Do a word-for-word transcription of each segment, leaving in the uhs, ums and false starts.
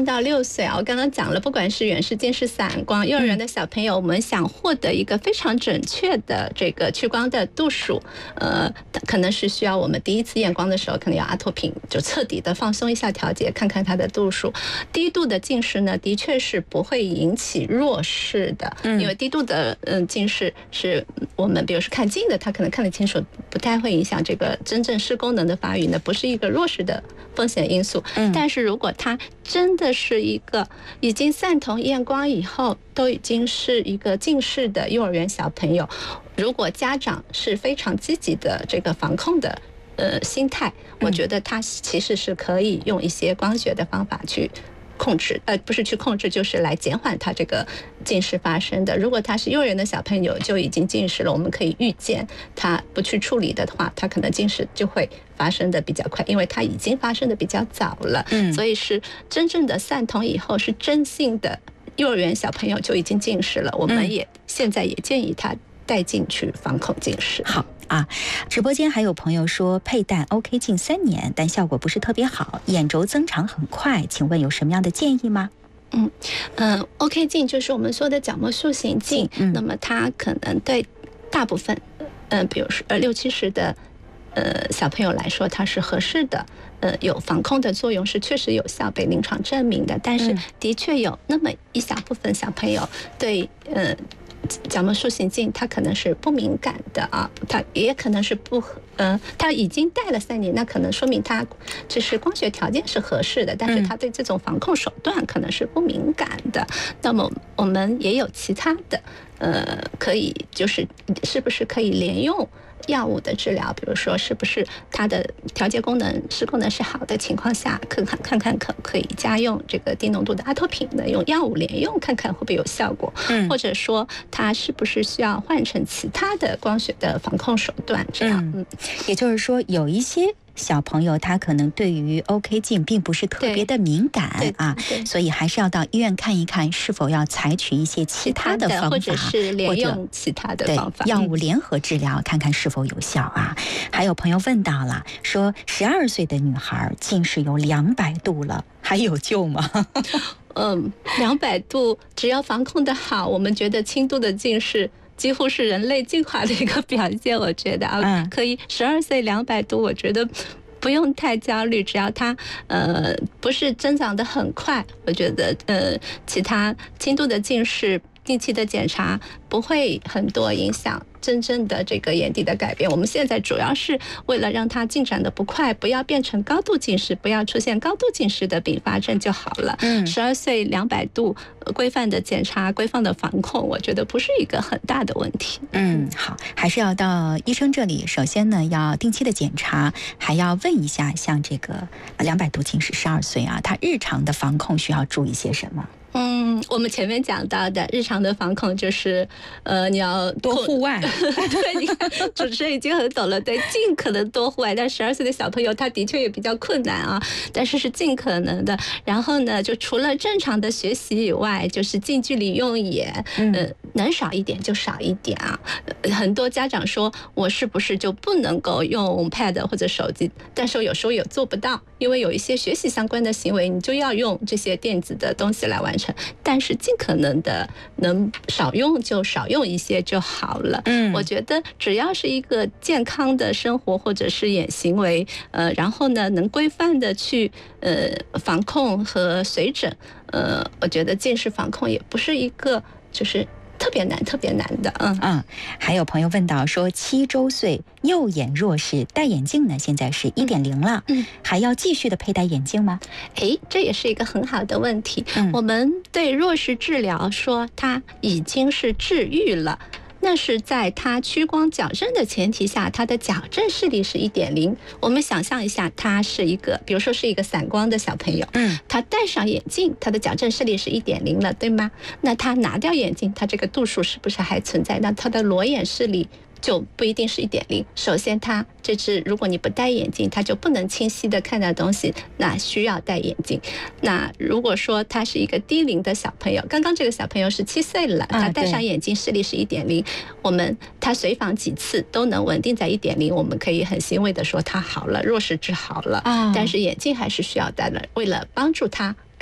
三到六岁啊，我刚刚讲了，不管是远视、近视、散光，幼儿园的小朋友，我们想获得一个非常准确的这个屈光的度数，呃，可能是需要我们第一次验光的时候，可能要阿托品就彻底的放松一下调节，看看它的度数。低度的近视呢，的确是不会引起弱视的，因为低度的嗯近视是我们比如说看近的，它可能看得清楚，不太会影响这个真正视功能的发育呢，不是一个弱视的风险因素。但是如果它真的是一个已经散瞳验光以后都已经是一个近视的幼儿园小朋友，如果家长是非常积极的这个防控的呃心态，我觉得他其实是可以用一些光学的方法去控制，呃，不是去控制，就是来减缓他这个近视发生的。如果他是幼儿园的小朋友就已经近视了，我们可以预见他不去处理的话，他可能近视就会发生的比较快，因为他已经发生的比较早了。嗯，所以是真正的散瞳以后，是真性的幼儿园小朋友就已经近视了，我们也现在也建议他带进去防控近视。 好啊，直播间还有朋友说佩戴 OK 镜三年，但效果不是特别好，眼轴增长很快，请问有什么样的建议吗？ 嗯嗯、呃、，OK 镜就是我们说的角膜塑形镜，嗯、那么它可能对大部分，呃，比如说呃六七十的呃小朋友来说，它是合适的，呃，有防控的作用，是确实有效，被临床证明的。但是的确有那么一小部分小朋友对呃。角膜塑形镜它可能是不敏感的啊，它也可能是不呃，他已经戴了三年，那可能说明他就是光学条件是合适的，但是他对这种防控手段可能是不敏感的。那么我们也有其他的呃，可以就是是不是可以连用药物的治疗，比如说是不是它的调节功能、视功能是好的情况下，看看看看可不可以加用这个低浓度的阿托品的，用药物连用，看看会不会有效果，嗯、或者说它是不是需要换成其他的光学的防控手段，这样。 嗯，也就是说有一些小朋友他可能对于 OK 镜并不是特别的敏感啊，所以还是要到医院看一看是否要采取一些其他的方法， 或者是连用其他的方法， 药物联合治疗，看看是否有效啊。还有朋友问到了，说十二岁的女孩近视有两百度了，还有救吗？ 嗯，两百度只要防控的好，我们觉得轻度的近视几乎是人类进化的一个表现，我觉得啊，可以十二岁两百度，我觉得不用太焦虑，只要它呃不是增长的很快，我觉得呃其他轻度的近视定期的检查不会很多影响真正的这个眼底的改变。我们现在主要是为了让它进展的不快，不要变成高度近视，不要出现高度近视的并发症就好了。嗯，十二岁两百度规范的检查、规范的防控，我觉得不是一个很大的问题。 嗯，好，还是要到医生这里，首先呢要定期的检查，还要问一下，像这个两百度近视十二岁啊，他日常的防控需要注意些什么？ 嗯，我们前面讲到的日常的防控就是，呃，你要多户外。 对，你看主持人已经很懂了，对，尽可能多户外。但十二岁的小朋友他的确也比较困难啊，但是是尽可能的。然后呢，就除了正常的学习以外，就是近距离用眼，呃，能少一点就少一点啊。很多家长说我是不是就不能够用 pad 或者手机？但是有时候也做不到，因为有一些学习相关的行为，你就要用这些电子的东西来完成。但是尽可能的能少用就少用一些就好了。嗯，我觉得只要是一个健康的生活或者是眼行为，呃，然后呢能规范的去呃防控和随诊，呃，我觉得近视防控也不是一个就是特别难、特别难的。嗯嗯，还有朋友问到说，七周岁右眼弱视，戴眼镜呢，现在是一点零了，嗯，还要继续的佩戴眼镜吗？ 哎，这也是一个很好的问题。嗯，我们对弱视治疗说它已经是治愈了。那是在它屈光矫正的前提下，它的矫正视力是一点零。我们想象一下，他是一个，比如说是一个散光的小朋友，嗯，他戴上眼镜，他的矫正视力是一点零了，对吗？那他拿掉眼镜，他这个度数是不是还存在？那他的裸眼视力就不一定是一点零。首先，它这只如果你不戴眼镜，它就不能清晰的看到东西，那需要戴眼镜。那如果说他是一个低龄的小朋友，刚刚这个小朋友是七岁了，他戴上眼镜视力是一点零，我们他随访几次都能稳定在一点零，我们可以很欣慰的说他好了，弱视治好了。但是眼镜还是需要戴的，为了帮助他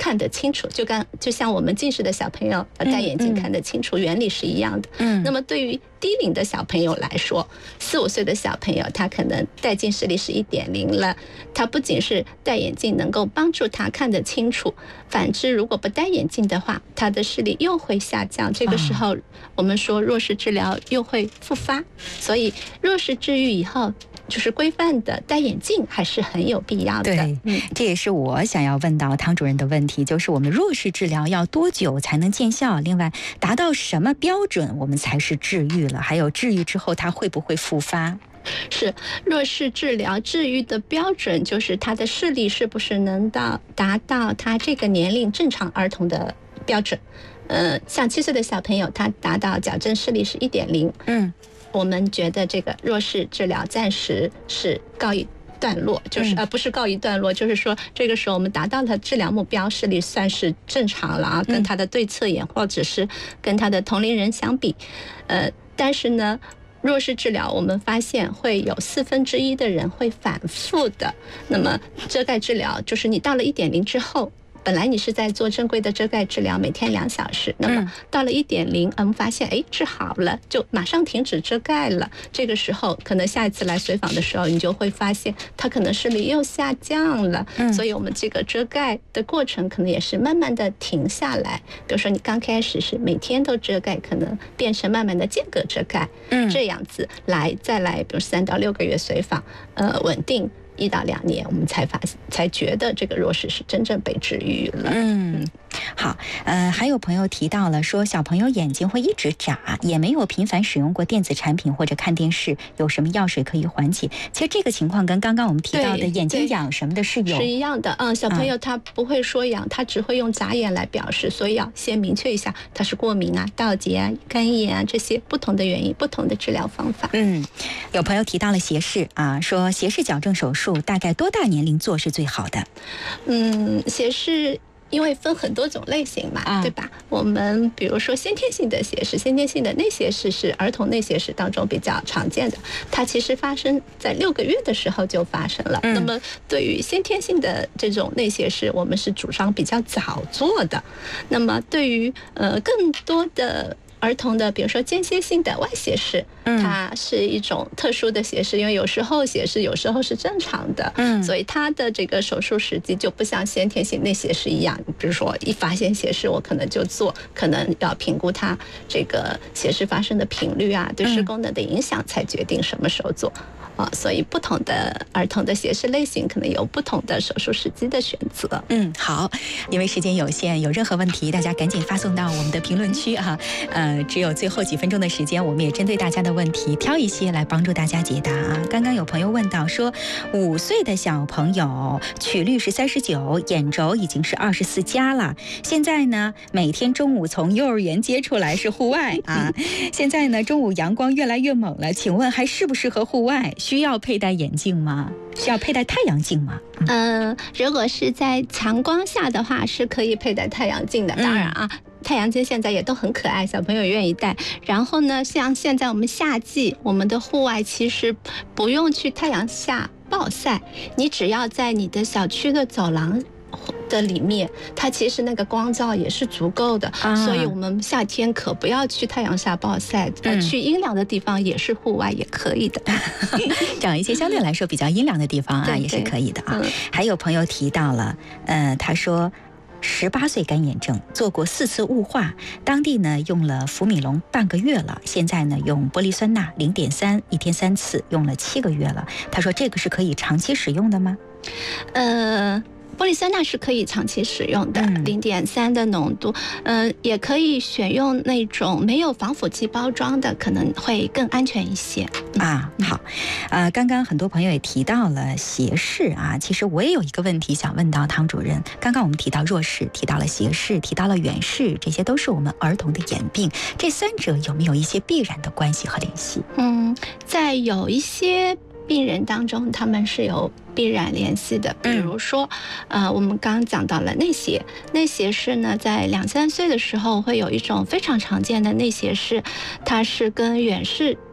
看得清楚，就刚就像我们近视的小朋友要戴眼镜看得清楚，原理是一样的。嗯，那么对于低龄的小朋友来说，四五岁的小朋友他可能带近视力是一点零了，他不仅是戴眼镜能够帮助他看得清楚，反之如果不戴眼镜的话，他的视力又会下降，这个时候我们说弱视治疗又会复发，所以弱视治愈以后，就是规范的戴眼镜还是很有必要的。 对，嗯，这也是我想要问到汤主任的问题，就是我们弱视治疗要多久才能见效？另外，达到什么标准我们才是治愈了？还有治愈之后它会不会复发？ 是弱视治疗治愈的标准，就是他的视力是不是能到达到他这个年龄正常儿童的标准。呃，像七岁的小朋友，他达到矫正视力是一点零，嗯，我们觉得这个弱视治疗暂时是告一段落，就是呃不是告一段落，就是说这个时候我们达到了治疗目标，视力算是正常了啊，跟他的对侧眼或者是跟他的同龄人相比，呃，但是呢。弱视治疗，我们发现会有四分之一的人会反复的。那么遮盖治疗就是你到了一点零之后，本来你是在做正规的遮盖治疗，每天两小时，那么到了一点零，我们发现哎治好了，就马上停止遮盖了。这个时候，可能下一次来随访的时候，你就会发现它可能视力又下降了。嗯，所以我们这个遮盖的过程可能也是慢慢的停下来。比如说你刚开始是每天都遮盖，可能变成慢慢的间隔遮盖，嗯，这样子来再来，比如三到六个月随访，呃，稳定。一到两年，我们才发才觉得这个弱视是真正被治愈了。嗯， 好，呃，还有朋友提到了说，小朋友眼睛会一直眨，也没有频繁使用过电子产品或者看电视，有什么药水可以缓解？其实这个情况跟刚刚我们提到的眼睛痒什么的是有是一样的。嗯，小朋友他不会说痒，他只会用眨眼来表示，所以要先明确一下，他是过敏啊、倒结啊、干眼啊这些不同的原因，不同的治疗方法。 嗯，有朋友提到了斜视啊，说斜视矫正手术大概多大年龄做是最好的？ 嗯，斜视因为分很多种类型嘛，啊、对吧？我们比如说先天性的斜视，先天性的内斜视是儿童内斜视当中比较常见的，它其实发生在六个月的时候就发生了。嗯、那么对于先天性的这种内斜视，我们是主张比较早做的。那么对于呃更多的儿童的，比如说间歇性的外斜视，它是一种特殊的斜视，因为有时候斜视有时候是正常的，嗯，所以它的这个手术时机就不像先天性内斜视一样，比如说一发现斜视我可能就做，可能要评估它这个斜视发生的频率啊，对视功能的影响，才决定什么时候做。啊，所以不同的儿童的斜视类型可能有不同的手术时机的选择。 嗯，好，因为时间有限，有任何问题大家赶紧发送到我们的评论区啊。呃，只有最后几分钟的时间，我们也针对大家的问题挑一些来帮助大家解答啊。刚刚有朋友问到说，五岁的小朋友曲率是三十九，眼轴已经是二十四加了，现在呢每天中午从幼儿园接出来是户外啊，现在呢中午阳光越来越猛了，请问还适不适合户外？需要佩戴眼镜吗？需要佩戴太阳镜吗？ 嗯、呃，如果是在强光下的话，是可以佩戴太阳镜的。当然啊，嗯、太阳镜现在也都很可爱，小朋友愿意戴。然后呢，像现在我们夏季，我们的户外其实不用去太阳下暴晒，你只要在你的小区的走廊的里面，它其实那个光照也是足够的，啊、所以我们夏天可不要去太阳下暴晒，嗯、去阴凉的地方也是户外也可以的。 找一些相对来说比较阴凉的地方啊，也是可以的啊。嗯、还有朋友提到了，呃，他说十八岁干眼症，做过四次雾化，当地呢用了福米龙半个月了，现在呢用玻璃酸钠零点三，一天三次，用了七个月了。他说这个是可以长期使用的吗？ 呃。玻璃酸钠是可以长期使用的，零点三的浓度，嗯、呃，也可以选用那种没有防腐剂包装的，可能会更安全一些。 啊，好，呃，刚刚很多朋友也提到了斜视啊，其实我也有一个问题想问到汤主任。刚刚我们提到弱视，提到了斜视，提到了远视，这些都是我们儿童的眼病，这三者有没有一些必然的关系和联系？ 嗯，在有一些病人当中，他们是有必然联系的，比如说，嗯、呃，我们刚刚讲到了内斜，内斜视呢，在两三岁的时候会有一种非常常见的内斜视，它是跟远视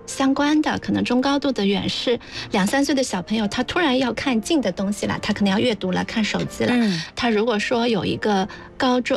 相关的，可能中高度的远视，两三岁的小朋友他突然要看近的东西了，他可能要阅读了，看手机了。 嗯， 他如果说有一个高中